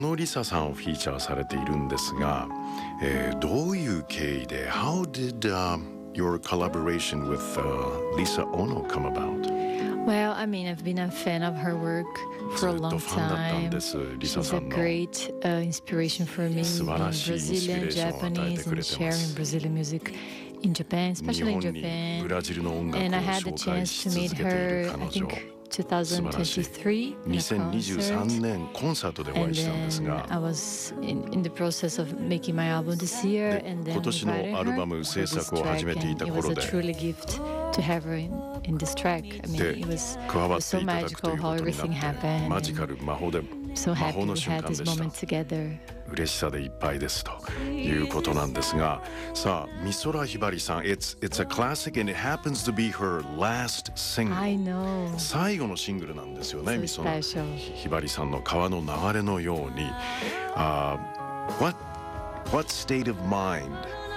のリサさんをフィーチャーされているんですが、どういう経緯で How did、your collaboration with Lisa Ono come about? Well, I mean, I've been a fan of her work for a ずっと long ファンだったん time. です、リサ She's さ a んの。 great inspiration for me 素晴 in らしいインスピレ Brazilian, ーションを与えて Japanese, く and れてま sharing す。 Brazilian music in Japan, 日 especially in 本にブ Japan. ラジルの音楽を And I had the 紹介 chance し to 続 meet けている her, 彼 I 女。 think, 素晴らしい。 2023 in a 2023 concert. 年コンサートでお会 And いしたんです then が、 I was in the process of making my album this year, で and then 今年の invited アル her バム for 制 this 作を始 track, めてい and た it 頃 was a で、 truly gift to have her in this track. I mean, で it was 加わっ so ていただくとい magical うこ how とに everything なって、 happened. マジカ And ル魔法で so 魔 happy 法の we 瞬 had 間 this でした。 moment together. 嬉しさでいっぱいですということなんですが、さあ美空ひばりさん it's a classic and it happens to be her last single. I know. 最後のシングルなんですよね、 So 美空 special. ひばりさんの川の流れのように。What state of mind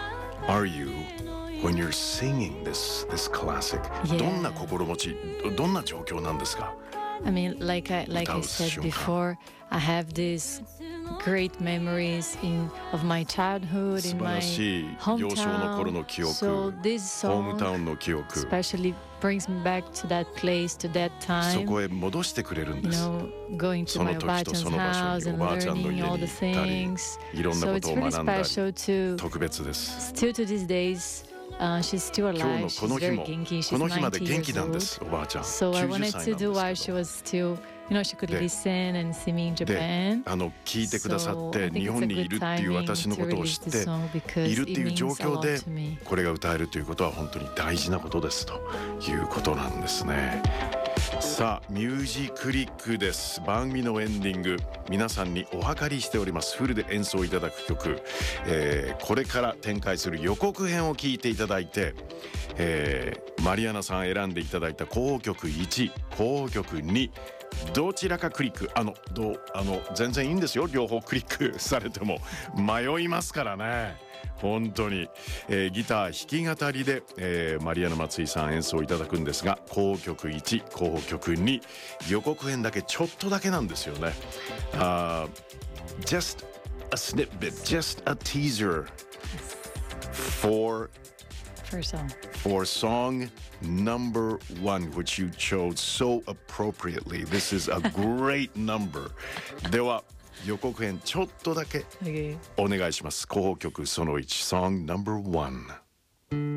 are you when you're singing this classic? Yeah. どんな心持ち、どんな状況なんですか？ I mean, like I said before, I have these great memories of my childhood 素 in 晴ら my しい幼少の頃 hometown. の記憶、 So this ホームタ song ウンの記憶、 especially brings me back to that place, to that そ time. こへ戻してくれるん You です。 know, going to そ my の時と Obachan's その場所 house にお and ばあちゃんの家 learning に all 行 the ったり、 things. いろんな So こ it's とを really 学んだり、 special to 特別です。 still to these days. She's still 今日 alive. の She's この日 very も genki. こ She's の日まで 90 元気 years なんで old. す、おばあちゃん。 So I 90 wanted 歳 to なん do で while すけ she ど。 was still, she could で listen and see me in で、 Japan. 聞いてくださっ So て I think 日 it's 本 a にい good るっていう timing 私の to ことを release 知っ this て song い because るって it いう状 means a 況 lot で to me. これが歌えるということは本当に大事なことですということなんですね。さあミュージックリックです。番組のエンディング、皆さんにお計りしております。フルで演奏いただく曲、これから展開する予告編を聞いていただいて、マリアナさん選んでいただいた候補曲1、候補曲2、どちらかクリック、全然いいんですよ、両方クリックされても迷いますからね、本当に。ギター弾き語りで、マリアナ松井さん演奏いただくんですが、候補曲1、候補曲2、予告編だけちょっとだけなんですよね。Just a snippet, just a teaser for song number 1, which you chose so appropriately. This is a great number. では予告編ちょっとだけ Okay. お願いします。候補曲その1、Song number 1。